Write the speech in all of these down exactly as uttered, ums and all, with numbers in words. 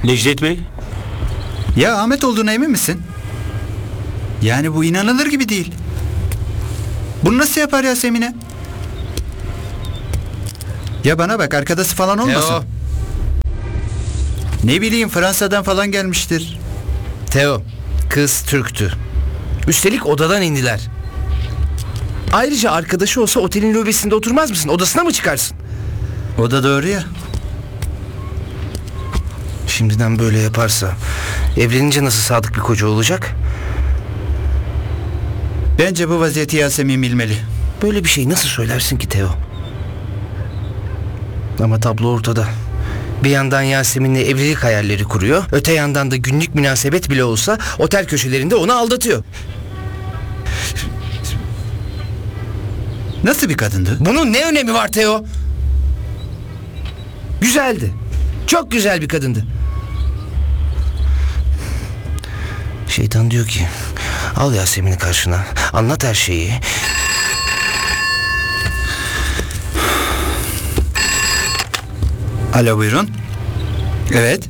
Necdet Bey? Ya Ahmet olduğuna emin misin? Yani bu inanılır gibi değil. Bunu nasıl yapar ya Semine? Ya bana bak, arkadası falan olmasın. Teo. Ne bileyim, Fransa'dan falan gelmiştir. Teo, kız Türktü. Üstelik odadan indiler. Ayrıca arkadaşı olsa otelin lobisinde oturmaz mısın? Odasına mı çıkarsın? O da doğru ya. Şimdiden böyle yaparsa evlenince nasıl sadık bir koca olacak? Bence bu vaziyeti Yasemin bilmeli. Böyle bir şey nasıl söylersin ki Teo? Ama tablo ortada. Bir yandan Yasemin'le evlilik hayalleri kuruyor, öte yandan da günlük münasebet bile olsa otel köşelerinde onu aldatıyor. Nasıl bir kadındı? Bunun ne önemi var Teo? Güzeldi. Çok güzel bir kadındı. Şeytan diyor ki, al Yasemin'i karşına, anlat her şeyi. Alo, buyurun. Evet.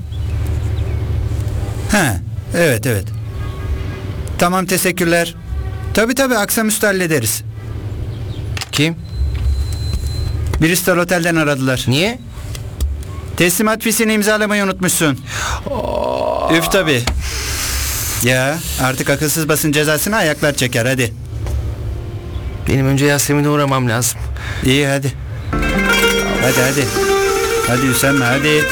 Ha, evet evet. Tamam, teşekkürler. Tabii tabii, akşamüstü hallederiz. Kim? Bristol Otel'den aradılar. Niye? Teslimat fişini imzalamayı unutmuşsun. Üf tabii. Ya artık akılsız basın cezasını ayaklar çeker, hadi. Benim önce Yasemin'e uğramam lazım. İyi hadi. Hadi hadi. Hadi Hüsam, hadi.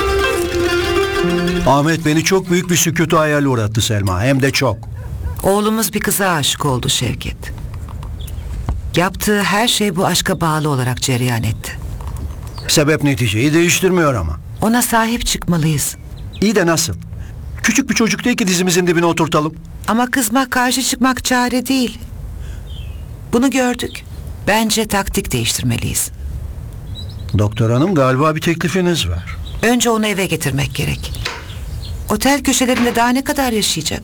Ahmet beni çok büyük bir sükutu hayal uğrattı Selma. Hem de çok. Oğlumuz bir kıza aşık oldu Şevket. Yaptığı her şey bu aşka bağlı olarak cereyan etti. Sebep neticeyi değiştirmiyor ama. Ona sahip çıkmalıyız. İyi de nasıl? Küçük bir çocuk değil ki dizimizin dibine oturtalım. Ama kızmak, karşı çıkmak çare değil. Bunu gördük. Bence taktik değiştirmeliyiz. Doktor hanım, galiba bir teklifiniz var. Önce onu eve getirmek gerek. Otel köşelerinde daha ne kadar yaşayacak?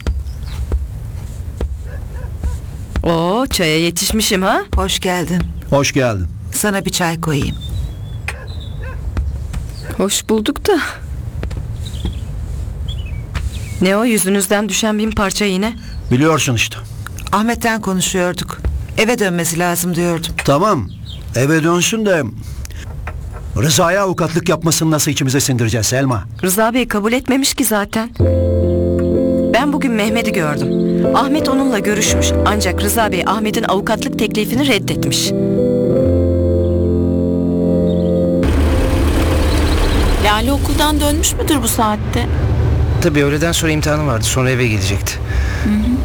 Oo, çaya yetişmişim ha? Hoş geldin. Hoş geldin. Sana bir çay koyayım. Hoş bulduk da. Ne o, yüzünüzden düşen bin parça yine? Biliyorsun işte. Ahmet'ten konuşuyorduk. Eve dönmesi lazım diyordum. Tamam. Eve dönsün de Rıza'ya avukatlık yapmasını nasıl içimize sindireceğiz Selma? Rıza Bey kabul etmemiş ki zaten. Ben bugün Mehmet'i gördüm. Ahmet onunla görüşmüş. Ancak Rıza Bey Ahmet'in avukatlık teklifini reddetmiş. Lale okuldan dönmüş müdür bu saatte? Tabii öğleden sonra imtihanı vardı, sonra eve gidecekti. Hı hı.